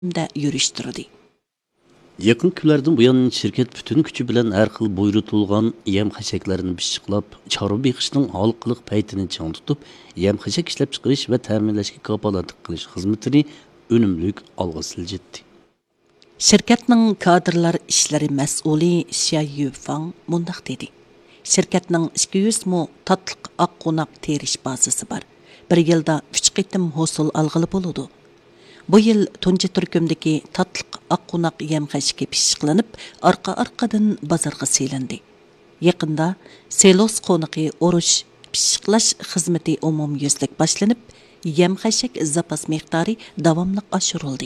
da yürüştürdü. Yakın günlerden bu yan şirket bütün gücü bilen her xil buyurutulgan yem xeşeklerini pişiqlap, çarı beqishning halqılık paytini çang tutup, yem xeşek ishlab chiqarish va ta'minlashga kapolatlik qilish xizmatini önümlük alg'a siljitdi. Şirketning kadrlar ishlari mas'uli Xia Yufang mundaq dedi. Şirketning 200 mu tatliq oqqo'noq terish bazasi bor. Bir yilda 3 qitim hosil alg'ili bo'ladi. Bu yil tunji turkumdagi tatliq oqqo'noq yem xashiki pishiqlanib, arqa-arqadan bozorga selindi. Yaqinda Selos qo'niqi urush pishiqlash xizmati umumyuzlik boshlanib, yem xashak zapas miqdori davomli oshirildi.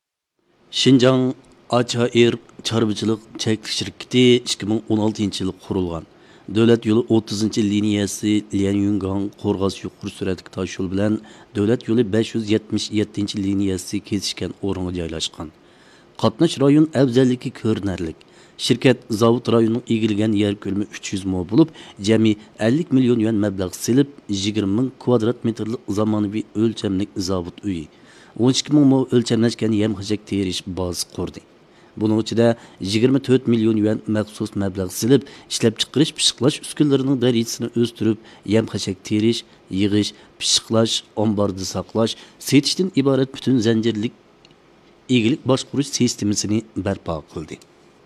Şinjan Achair Çarvıçılık Çeklik Şirketi 2016 yılı kurulgan. Devlet yolu 30. liniyasi Lianyungang Qorğas yuqur süratlik taş yol bilen devlet yolu 577. liniyasi kesişken orunga joylashgan. Qatnash rayon afzalligi ko'rinarlik. Şirket zavod rayonunun egilgen yer ko'lami 300 mo bulup, jami 50 milyon yuan mablag' silib, 20 ming kvadrat metrlik zamonaviy o'lchamlik zavod uyi, 12 ming mo o'lchamlashgan yem xashak terish bazasi qurdi. Bunun içinde 24 milyon yuan maxsus mablag' silib, ishlab chiqarish, pishiqlash uskunalarining darajasini o'stirib, yem xashak terish, yig'ish, pishiqlash, omborda saqlash, setishdan iborat butun zanjirlik egilik boshqarish sistemasini barpo qildi.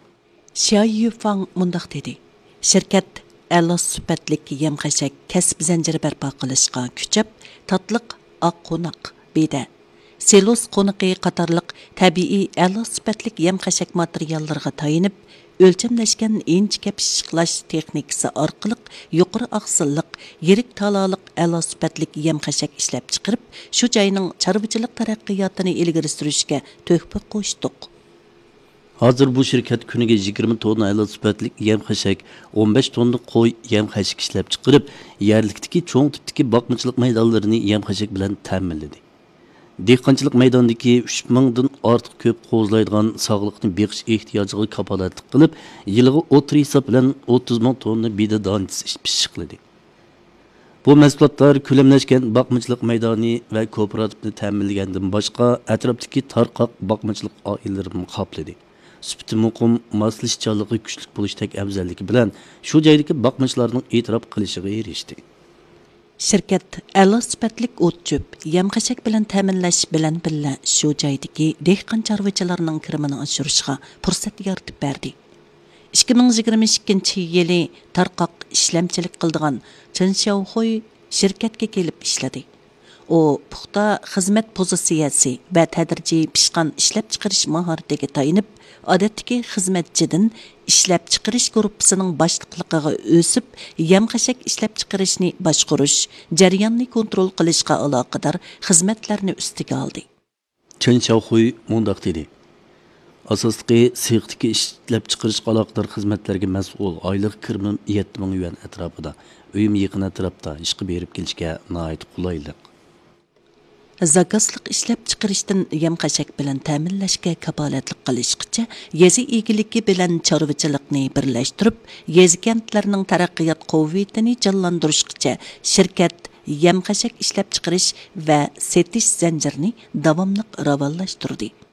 Xia Yufang mundaq dedi. Şirket a'lo sifatlik yem xashak kasb zanjiri barpo qilishga kuchab, tatliq oqqo'noq beda Selos qo'niqi qatorliq tabiiy a'lo sifatlik yem xashak materiallarga tayinib, o'lchamlashgan inchika pishiqlash texnikasi orqali yuqori oqsilliq, yirik taloliq a'lo sifatlik yem xashak ishlab chiqarib, shu joyning chorvachilik taraqqiyotini ilgari surishga to'hfa qo'shdik. Hazır bu şirket kuniga 20 tonna a'lo sifatlik yem xashak, 15 tonna qo'y yem xashak ishlab chiqarib, yerlikdagi cho'ng tipdagi boqmachilik maydonlarini yem xashak bilan ta'minladi. Dehqonchilik maydonidagi 3000 dan ortiq ko'p qo'zlaydigan sog'liqni beqish ehtiyojiga kapolatlik qilib, yiliga o'tir hisob bilan 30 ming tonna beda donchisi pishiqladi. Bu mahsulotlar ko'lamlashgan boqmachilik maydoni va kooperativni ta'minlagandan boshqa atrofdagi tarqoq boqmachilik oilalarini qopladi. Sufati muqim, moslashchanligi kuchli bo'lishdak afzalligi bilan shu joydagi boqmachilarning e'tirof qilishiga erishdi. Şirket a'lo sifatlik o't-cho'p, yem xashak bilan ta'minlash bilan birga shu joydagi dehqon chorvachilarning kirimini oshirishga fursat yaratib berdi. 2022-yili tarqoq ishlamchilik qildigan Chen Xiaohui şirketga kelib ishladi. O puxta xizmat pozitsiyasi va tadrijiy pishqan ishlab chiqarish mahoratiga tayinib, odatdagi xizmatchidan ishlab chiqarish guruhining boshliqligiga o'sib, yem xashak ishlab chiqarishni boshqarish, jarayonni kontrol qilishga aloqador xizmatlarni ustiga oldi. Chen Xiaohui mundaq dedi. Asosli sexdagi ishlab chiqarishga aloqador xizmatlarga mas'ul, oylik kirimim 7 ming yuan atrofida, uyim yaqin atrofda ishga berib kelishga nihoyat qulaylik. Zakasliq ishlab chiqarishdan yem xashak bilan ta'minlashga kapolatlik qilishgacha yezi egiligi bilan chorvachilikni birlashtirib, yezi kentlarning taraqqiyot quvvatini jonlantirishgacha shirkat yem xashak ishlab chiqarish va setish zanjirini davomli rivojlantirdi.